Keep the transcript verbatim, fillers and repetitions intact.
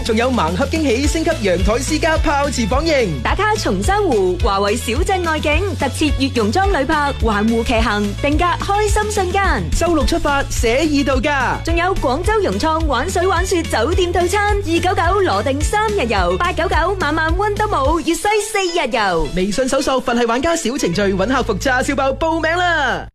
仲有盲盒驚喜，升級陽台私家泡池房型。 打卡松山湖華為小鎮外景，特設月容裝旅泊，環湖騎行，定格開心瞬間。 周六出發，寫意度假。 仲有廣州融創玩水玩雪酒店套餐，二九九羅定三日遊，八九九晚晚溫都冇，粵西四日遊。 微信搜索佛系玩家小程序，揾客服叉燒包報名啦。